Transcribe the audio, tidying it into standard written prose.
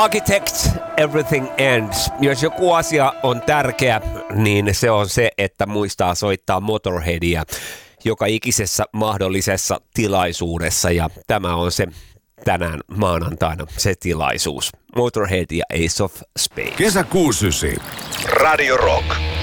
Architects, Everything Ends. Jos joku asia on tärkeä, niin se on se, että muistaa soittaa Motorheadia joka ikisessä mahdollisessa tilaisuudessa. Ja tämä on se tänään maanantaina se tilaisuus. Motorhead ja Ace of Spades. Kesä 69. Radio Rock.